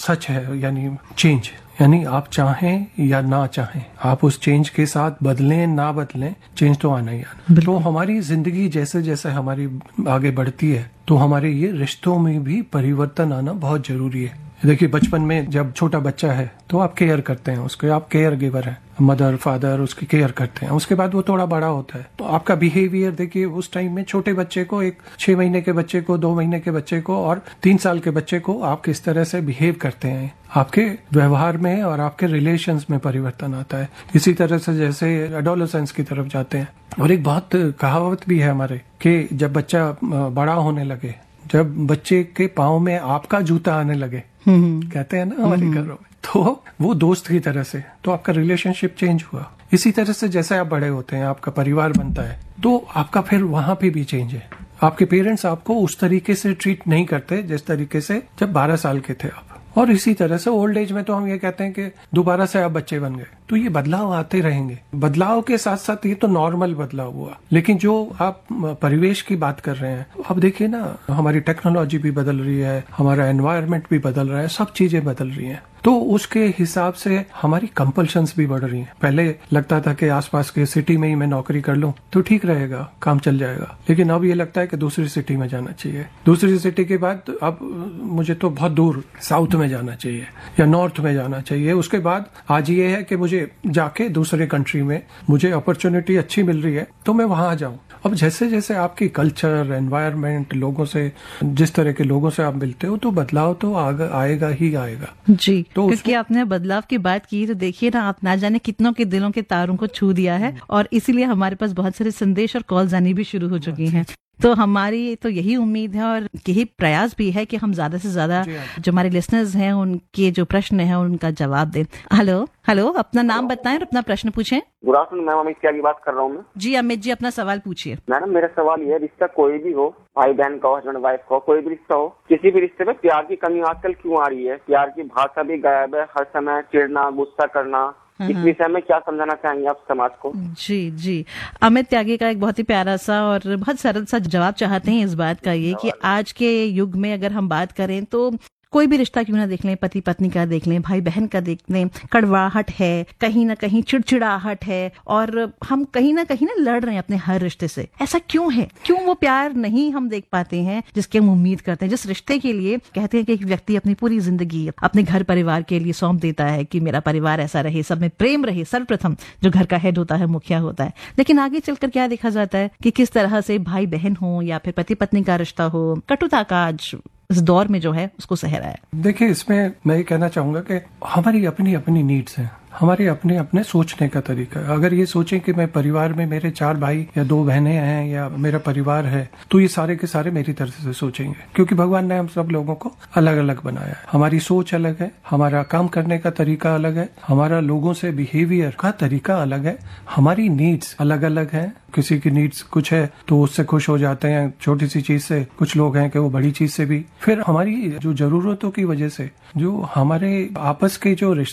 सच है, यानी चेंज, यानी आप चाहें या ना चाहें, आप उस चेंज के साथ बदलें ना बदलें, चेंज तो आना ही आना। तो हमारी जिंदगी जैसे जैसे हमारी आगे बढ़ती है तो हमारे ये रिश्तों में भी परिवर्तन आना बहुत जरूरी है। देखिए, बचपन में जब छोटा बच्चा है तो आप केयर करते हैं उसके, आप केयर गिवर हैं, मदर फादर उसकी केयर करते हैं। उसके बाद वो थोड़ा बड़ा होता है तो आपका बिहेवियर देखिए, उस टाइम में छोटे बच्चे को, एक 6 महीने के बच्चे को, 2 महीने के बच्चे को और 3 साल के बच्चे को आप किस तरह से बिहेव करते हैं, आपके व्यवहार में और आपके रिलेशंस में परिवर्तन आता है। इसी तरह से जैसे एडोलेसेंस की तरफ जाते हैं, और एक बहुत कहावत भी है हमारे कि जब बच्चा बड़ा होने लगे, जब बच्चे के पाँव में आपका जूता आने लगे, कहते हैं ना हमारे घरों में, तो वो दोस्त की तरह से, तो आपका रिलेशनशिप चेंज हुआ। इसी तरह से जैसे आप बड़े होते हैं, आपका परिवार बनता है, तो आपका फिर वहां पे भी चेंज है। आपके पेरेंट्स आपको उस तरीके से ट्रीट नहीं करते जिस तरीके से जब 12 साल के थे आप। और इसी तरह से ओल्ड एज में तो हम ये कहते हैं कि दोबारा से आप बच्चे बन गए। तो ये बदलाव आते रहेंगे। बदलाव के साथ साथ ये तो नॉर्मल बदलाव हुआ, लेकिन जो आप परिवेश की बात कर रहे हैं, अब देखिए ना, हमारी टेक्नोलॉजी भी बदल रही है, हमारा एनवायरनमेंट भी बदल रहा है, सब चीजें बदल रही हैं। तो उसके हिसाब से हमारी कंपल्शंस भी बढ़ रही हैं। पहले लगता था कि आसपास के सिटी में ही मैं नौकरी कर लूं तो ठीक रहेगा, काम चल जाएगा, लेकिन अब ये लगता है कि दूसरी सिटी में जाना चाहिए। दूसरी सिटी के बाद अब मुझे तो बहुत दूर साउथ में जाना चाहिए या नॉर्थ में जाना चाहिए। उसके बाद आज ये है कि मुझे जाके दूसरे कंट्री में मुझे अपॉर्चुनिटी अच्छी मिल रही है तो मैं वहां जाऊं। अब जैसे जैसे आपकी कल्चर, एनवायरनमेंट, लोगों से, जिस तरह के लोगों से आप मिलते हो, तो बदलाव तो आएगा ही आएगा जी। तो क्योंकि आपने बदलाव की बात की तो देखिए ना, आप ना जाने कितनों के दिलों के तारों को छू दिया है, और इसीलिए हमारे पास बहुत सारे संदेश और कॉल्स आनी भी शुरू हो चुकी हैं। तो हमारी तो यही उम्मीद है और यही प्रयास भी है कि हम ज्यादा से ज्यादा जो हमारे लिसनर्स हैं उनके जो प्रश्न है उनका जवाब दें। हेलो, अपना नाम बताएं और अपना प्रश्न पूछें। गुड आफ्टरनून मैम, अमित क्या की बात कर रहा हूँ मैं। जी अमित जी, अपना सवाल पूछिए। मैडम मेरा सवाल ये है, रिश्ता कोई भी हो, भाई बहन का हो, हस्बैंड वाइफ का हो, कोई भी रिश्ता हो, किसी भी रिश्ते में प्यार की कमी आजकल क्यों आ रही है? प्यार की भाषा भी गायब है, हर समय चिढ़ना, गुस्सा करना। इस विषय में क्या समझाना चाहेंगे आप समाज को? जी, अमित त्यागी का एक बहुत ही प्यारा सा और बहुत सरल सा जवाब चाहते हैं इस बात का, ये कि आज के युग में अगर हम बात करें तो कोई भी रिश्ता क्यों ना देख लें, पति पत्नी का देख लें, भाई बहन का देख लें, कड़वाहट है, कहीं ना कहीं चिड़चिड़ाहट है, और हम कहीं ना लड़ रहे हैं अपने हर रिश्ते से। ऐसा क्यों है? क्यों वो प्यार नहीं हम देख पाते हैं जिसकी हम उम्मीद करते हैं, जिस रिश्ते के लिए कहते हैं कि एक व्यक्ति अपनी पूरी जिंदगी अपने घर परिवार के लिए सौंप देता है कि मेरा परिवार ऐसा रहे, सब में प्रेम रहे। सर्वप्रथम जो घर का हेड होता है, मुखिया होता है। लेकिन आगे चलकर क्या देखा जाता है कि किस तरह से भाई बहन हो या फिर पति पत्नी का रिश्ता हो, कटुता का आज इस दौर में जो है उसको सह रहा है। देखिए, इसमें मैं ये कहना चाहूंगा कि हमारी अपनी अपनी नीड्स हैं, हमारे अपने अपने सोचने का तरीका है। अगर ये सोचें कि मैं परिवार में मेरे 4 भाई या 2 बहनें हैं या मेरा परिवार है, तो ये सारे के सारे मेरी तरफ से सोचेंगे, क्योंकि भगवान ने हम सब लोगों को अलग अलग बनाया है। हमारी सोच अलग है, हमारा काम करने का तरीका अलग है, हमारा लोगों से बिहेवियर का तरीका अलग है, हमारी नीड्स अलग अलग है। किसी की नीड्स कुछ है तो उससे खुश हो जाते हैं छोटी सी चीज से, कुछ लोग हैं कि वो बड़ी चीज से भी। फिर हमारी जो जरूरतों की वजह से जो हमारे आपस के जो